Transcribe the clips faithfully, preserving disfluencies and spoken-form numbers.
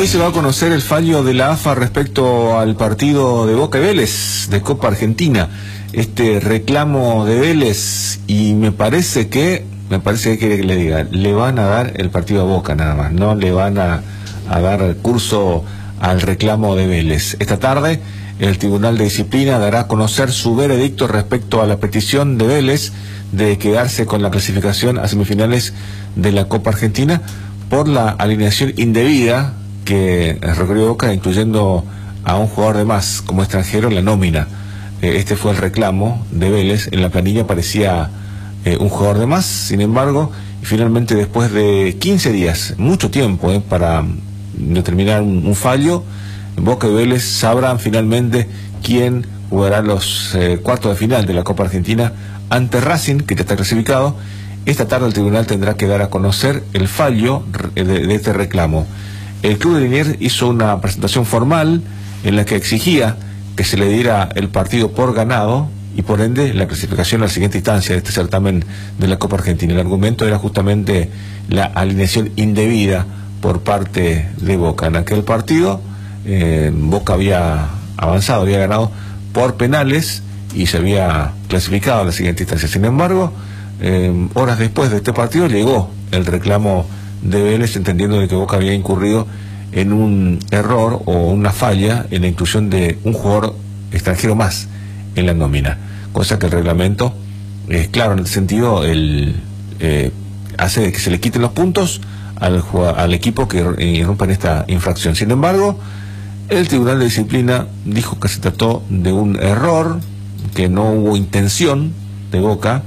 hoy se va a conocer el fallo de la A F A respecto al partido de Boca y Vélez de Copa Argentina. Este reclamo de Vélez, y me parece que, me parece que quiere que le diga, le van a dar el partido a Boca nada más, no le van a, a dar curso al reclamo de Vélez. Esta tarde el Tribunal de Disciplina dará a conocer su veredicto respecto a la petición de Vélez de quedarse con la clasificación a semifinales de la Copa Argentina por la alineación indebida que recorrió Boca, incluyendo a un jugador de más como extranjero en la nómina. Eh, este fue el reclamo de Vélez. En la planilla aparecía eh, un jugador de más, sin embargo, y finalmente después de quince días, mucho tiempo eh, para determinar un, un fallo, Boca y Vélez sabrán finalmente quién jugará los eh, cuartos de final de la Copa Argentina ante Racing, que ya está clasificado. Esta tarde el tribunal tendrá que dar a conocer el fallo de, de este reclamo. El club de Liniers hizo una presentación formal en la que exigía que se le diera el partido por ganado y por ende la clasificación a la siguiente instancia de este certamen de la Copa Argentina. El argumento era justamente la alineación indebida por parte de Boca. En aquel partido eh, Boca había avanzado, había ganado por penales y se había clasificado a la siguiente instancia. Sin embargo, eh, horas después de este partido llegó el reclamo de Vélez, entendiendo de que Boca había incurrido en un error o una falla en la inclusión de un jugador extranjero más en la nómina, cosa que el reglamento es claro en este sentido. El, eh, hace que se le quiten los puntos al, al equipo que irrumpa en esta infracción. Sin embargo, el Tribunal de Disciplina dijo que se trató de un error, que no hubo intención de Boca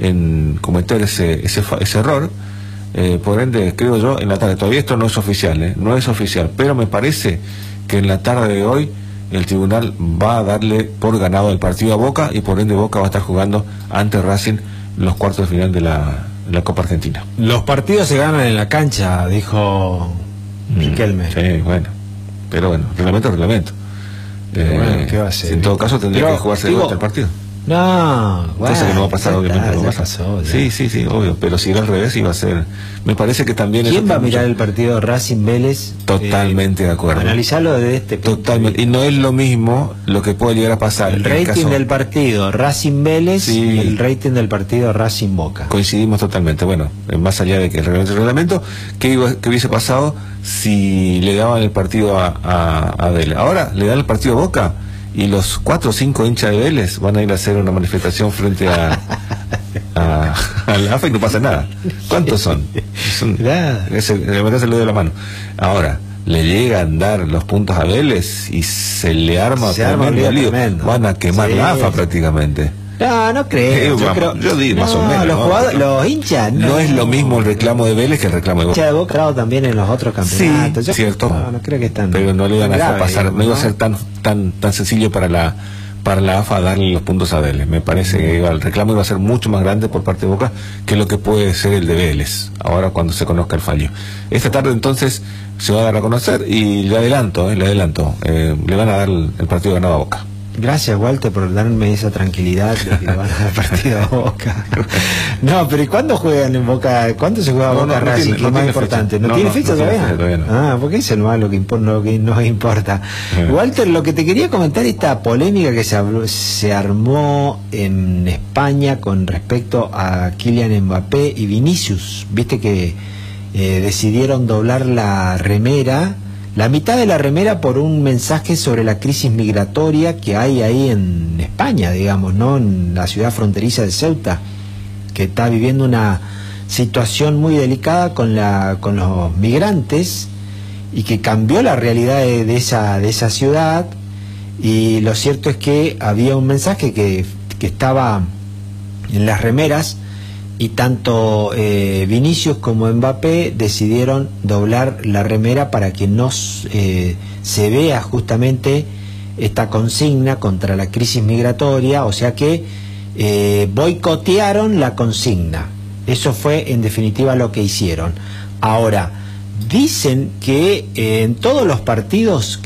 en cometer ese, ese, ese error. Eh, por ende, creo yo, en la tarde, todavía esto no es oficial, ¿eh? no es oficial, pero me parece que en la tarde de hoy el tribunal va a darle por ganado el partido a Boca, y por ende Boca va a estar jugando ante Racing los cuartos de final de la, de la Copa Argentina. Los partidos se ganan en la cancha, dijo Riquelme. Mm, sí, bueno, pero bueno, reglamento es reglamento. Eh, bueno, ¿qué va a hacer? En todo caso tendría pero, que jugarse digo, de vuelta el partido. No, bueno, cosa que no va a pasar, obviamente está, no va a pasar. Pasó, sí, sí, sí, obvio, pero si era al revés iba a ser. Me parece que también. ¿Quién va a mirar mucho... el partido Racing Vélez? Totalmente eh, de acuerdo. Analizarlo desde este punto. Totalmente. Y no es lo mismo lo que puede llegar a pasar. El rating caso... del partido Racing Vélez sí. y el rating del partido Racing Boca. Coincidimos totalmente. Bueno, más allá de que el reglamento es el reglamento, ¿qué, iba, qué hubiese pasado si le daban el partido a, a, a Vélez? Ahora le dan el partido a Boca, y los cuatro o cinco hinchas de Vélez van a ir a hacer una manifestación frente a, a, a la A F A y no pasa nada. ¿Cuántos son? son es el, le metes el dedo de la mano. Ahora, le llegan a dar los puntos a Vélez y se le arma, se arma un lío. Van a quemar sí. la A F A prácticamente. No, no creo. Eh, yo, vamos, creo yo digo no, más o menos. Los, ¿no? jugadores, los hinchas. No, no es lo mismo el reclamo de Vélez que el reclamo de Boca. El hincha de Boca ha también en los otros campeonatos. Sí, yo, cierto. No, no creo que están. Pero no le iban a dejar pasar, digamos, no iba a ¿no? ser tan tan tan sencillo para la para la A F A darle los puntos a Vélez. Me parece que iba, el reclamo iba a ser mucho más grande por parte de Boca que lo que puede ser el de Vélez, ahora cuando se conozca el fallo. Esta tarde entonces se va a dar a conocer, y le adelanto, eh, le adelanto, eh, le van a dar el, el partido ganado a Boca. Gracias, Walter, por darme esa tranquilidad de que le van a dar partido a Boca. No, pero ¿y cuándo juegan en Boca? ¿Cuándo se juega no, Boca no, Racing? No ¿Qué es más importante? ¿No, no tiene no, fecha no todavía? Tiene fecha, todavía no. Ah, porque eso no es lo que, impo lo que nos importa. Eh. Walter, lo que te quería comentar, esta polémica que se, habló, se armó en España con respecto a Kylian Mbappé y Vinicius. Viste que eh, decidieron doblar la remera, la mitad de la remera, por un mensaje sobre la crisis migratoria que hay ahí en España, digamos, ¿no? En la ciudad fronteriza de Ceuta, que está viviendo una situación muy delicada con la con los migrantes, y que cambió la realidad de, de esa de esa ciudad. Y lo cierto es que había un mensaje que, que estaba en las remeras, y tanto eh, Vinicius como Mbappé decidieron doblar la remera para que no eh, se vea justamente esta consigna contra la crisis migratoria, o sea que eh, boicotearon la consigna. Eso fue en definitiva lo que hicieron. Ahora, dicen que eh, en todos los partidos